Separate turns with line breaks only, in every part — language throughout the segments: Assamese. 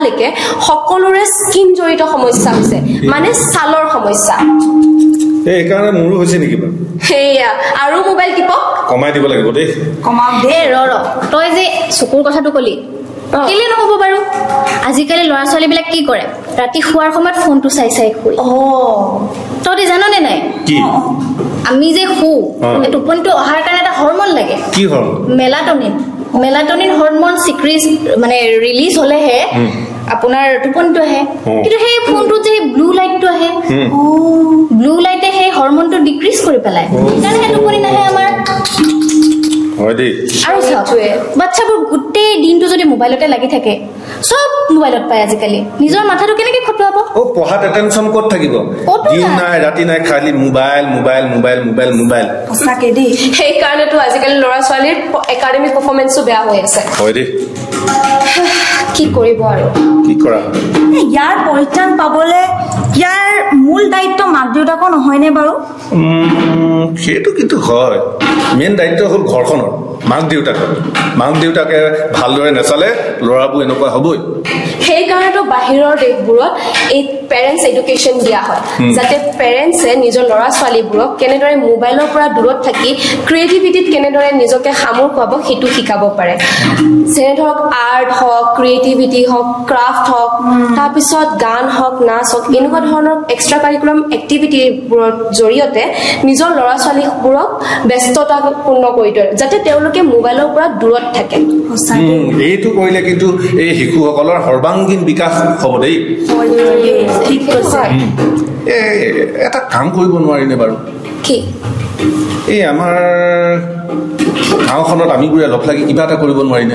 লৈকে সকলোৰে স্কিন জড়িত সমস্যা হৈছে মানে ছালৰ সমস্যা
এই কাৰণে মোৰো হৈছে নেকি বা
হেয়া আৰু মোবাইল টিপক
কমাই দিব লাগিব দেই
কমাও দে ৰ তই যে চকুৰ কথাটো কলি কেলে নহব বাৰু আজিকালি ল'ৰা ছোৱালী বিলাক কি কৰে ৰাতি শুৱাৰ সময়ত ফোনটো চাই চাই শুই তই জাননে নাই
কি
আমি যে শু টোপনিটো অহাৰ কাৰণে এটা হৰমন লাগে
কি হৰমন
মেলাটনিন হৰমন সিক্ৰিজ মানে ৰিলিজ হলেহে আপোনাৰ টোপনিটো আহে কিন্তু সেই ফোনটোত যে ব্লু লাইটটো আহে ব্লু লাইটে সেই হৰমনটো ডিক্ৰিজ কৰি পেলাই সেইকাৰণে টোপনি নাহে আমাৰ
হয় দেই
আৰু বাচ্চাবোৰ গোটেই দিনটো যদি মোবাইলতে লাগি থাকে সব মোবাইলত পায় আজিকালি নিজৰ মাথাটো কেনেকে খটুৱাব
পঢ়াত এটেনশ্যন ক'ত থাকিব দিন নাই ৰাতি নাই খালি mobile mobile mobile mobile mobile
সঁচাকে দেই সেইকাৰণেতো আজিকালি ল'ৰা ছোৱালীৰ একাডেমিক পাৰফৰ্মেন্সো বেয়া হৈ আছে
হয় দেই
কি কৰিব আৰু
কি কৰা
ইয়াৰ পৰিত্ৰাণ পাবলৈ ইয়াৰ মূল দায়িত্ব মাক দেউতাকৰ নহয়নে বাৰু
সেইটো কিন্তু হয় মেইন দায়িত্ব হ'ল ঘৰখনৰ মাক দেউতাকে ভালদৰে নেচালে ল'ৰাবোৰ এনেকুৱা হ'বই
সেইকাৰণেতো বাহিৰৰ দেশবোৰত এই পেৰেণ্টছ এডুকেশ্যন দিয়া হয় যাতে পেৰেণ্টছে নিজৰ ল'ৰা ছোৱালীবোৰক কেনেদৰে মোবাইলৰ পৰা দূৰত থাকি ক্ৰিয়েটিভিটিত কেনেদৰে নিজকে সামোৰ খুৱাব সেইটো শিকাব পাৰে যেনে ধৰক আৰ্ট হওক ক্ৰিয়েটিভিটি হওক ক্ৰাফ্ট হওক তাৰপিছত গান হওক নাচ হওক এনেকুৱা ধৰণৰ এক্সট্ৰা কাৰিকুলাম এক্টিভিটিবোৰৰ জৰিয়তে নিজৰ ল'ৰা ছোৱালীবোৰক ব্যস্ততাপূৰ্ণ কৰি দিয়ে যাতে তেওঁলোকে মোবাইলৰ পৰা দূৰত থাকে
এইটো কৰিলে কিন্তু এই শিশুসকলৰ সৰ্বাংগীন বিকাশ হ'ব দেই
ঠিক কৈছে
এটা কাম কৰিব নোৱাৰিনে বাৰু
কি
এই আমাৰ গাঁওখনত আমিবোৰে লগ লাগি কিবা এটা কৰিব নোৱাৰিনে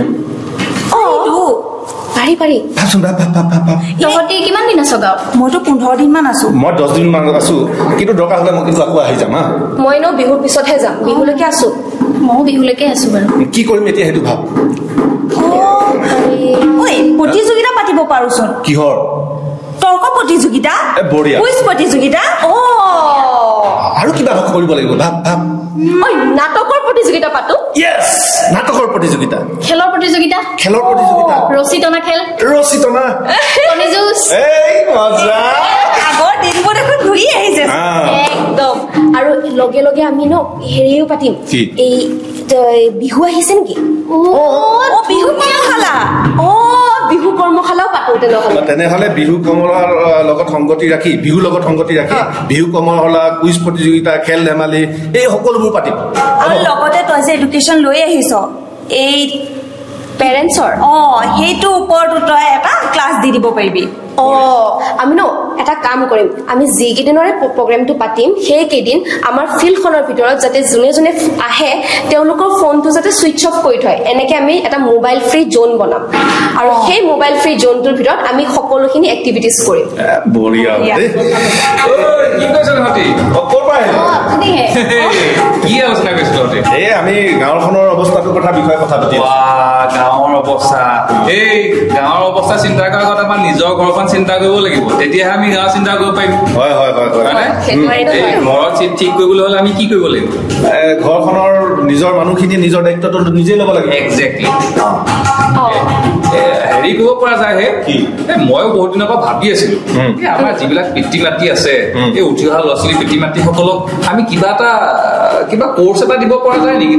পাৰি
ভাবচোন ভাব
তহঁতি কিমান দিন আছ গাঁও
মইতো 15 দিন মান আছো
মই 10 দিন মান আছো কিন্তু দৰকাৰ হ'লে মই কিন্তু আকৌ আহি যাম
মই ন বিহুৰ পিছতহে যাম বিহুলৈকে আছো
ময়ো বিহুলৈকে আছো বাৰু
কি কৰিম এতিয়া সেইটো ভাব
প্ৰতিযোগিতা পাতিব পাৰোচোন
কিহৰ
তৰ্ক প্ৰতিযোগিতা কুইজ প্ৰতিযোগিতা
আৰু কিবা কৰিব লাগিব ভাব
নাটকৰ প্ৰতিযোগিতা পাতো
নাটকৰ প্ৰতিযোগিতা
খেলৰ প্ৰতিযোগিতা
ৰছী টনা খেল কণী যুঁজ
আগৰ দিনবোৰ দেখোন ঘূৰি আহিছে
একদম আৰু লগে লগে আমি ন হেৰিও পাতিম এই বিহু আহিছে নেকি
বিহু কৰ্মশালা
বিহু কৰ্মশালাও পাতো
তেনেহলে বিহু কৰ্মশালাৰ লগত সংগতি ৰাখি বিহু কৰ্মশালা কুইজ প্ৰতিযোগিতা খেল ধেমালি এই সকলোবোৰ পাতিম
আৰু লগতে তই যে এডুকেশ্যন লৈ আহিছ এই
পেৰেণ্টছৰ
সেইটো ওপৰতো তই এটা ক্লাছ দি দিব পাৰিবি
আমি ন এটা কাম কৰিম আমি যিকেইদিনৰে প্ৰগ্ৰেমটো পাতিম সেইকেইদিন আমাৰ ফিল্ডখনৰ ভিতৰত যাতে যোনে যোনে আহে তেওঁলোকৰ ফোনটো যাতে ছুইচ অফ কৰি থয় এনেকে আমি এটা মোবাইল ফ্ৰী জোন বনাম আৰু সেই মোবাইল ফ্ৰী জোনটোৰ ভিতৰত আমি সকলোখিনি এক্টিভিটিজ কৰিম
বঢ়িয়া আমি গাঁওখনৰ অৱস্থাটোৰ বিষয়ে কথা পাতি
গাঁৱৰ অৱস্থা এই গাঁৱৰ অৱস্থা চিন্তা কৰাৰ আগত আমাৰ নিজৰ ঘৰখন চিন্তা কৰিব লাগিব তেতিয়াহে আমি গাঁও চিন্তা কৰিব পাৰিম ঘৰত ঠিক কৰিবলৈ হলে আমি কি কৰিব লাগিব
ঘৰখনৰ নিজৰ মানুহখিনি নিজৰ দায়িত্বটো নিজে ল'ব লাগে
একজেক্টলি হেৰি কৰিব পৰা যায় ময়ো বহুত দিনৰ পৰা ভাবি আছিলো আমাৰ যিবিলাক পিতৃ মাতৃ আছে এই উঠি অহা ল'ৰা ছোৱালী পিতৃ মাতৃসকলক আমি কিবা কোৰ্চ এটা দিব পৰা যায় নেকি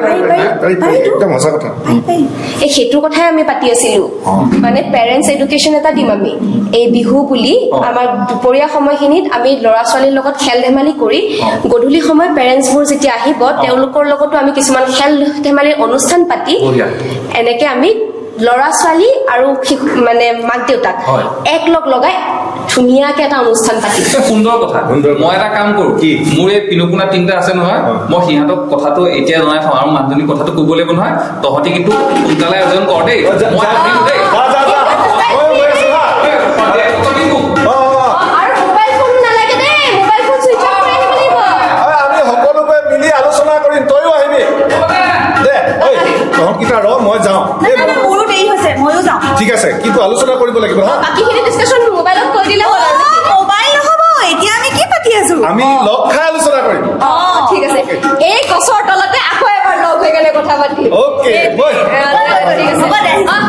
সেইটো কথাই আমি পাতি আছিলো মানে পেৰেণ্টছ এডুকেশ্যন এটা দিম আমি এই বিহু বুলি আমাৰ দুপৰীয়া সময়খিনিত আমি ল'ৰা ছোৱালীৰ লগত খেল ধেমালি কৰি গধূলি সময় পেৰেণ্টছবোৰ যেতিয়া আহিব তেওঁলোকৰ লগতো আমি কিছুমান খেল ধেমালিৰ অনুষ্ঠান পাতি এনেকে আমি ল'ৰা ছোৱালী আৰু মানে মাক দেউতাক এক লগাই ধুনীয়াকে এটা অনুষ্ঠান পাতি
সুন্দৰ কথা মই এটা কাম কৰো মোৰ এই পিনুকুনা তিনিটা আছে নহয় মই সিহঁতক কথাটো এতিয়া জনাই থওঁ আৰু মানুহজনীৰ কথাটো ক'ব লাগিব নহয় তহঁতি কিন্তু সোনকালে আয়োজন কৰ দেই মই আহিলো দেই
মই যাওঁ
মোৰো দেৰি হৈছে ময়ো যাওঁ
ঠিক আছে কিন্তু আলোচনা কৰিব লাগিব
বাকীখিনি ডিছকাশ্যন মোবাইলত কৈ দিলে হ'ল
মোবাইল নহ'ব এতিয়া আমি কি পাতি আছো
আমি লগ খাই আলোচনা কৰিম
ঠিক আছে এই গছৰ তলতে আকৌ এবাৰ লগ হৈ গ'লে কথা পাতিম
অ'কে
ঠিক আছে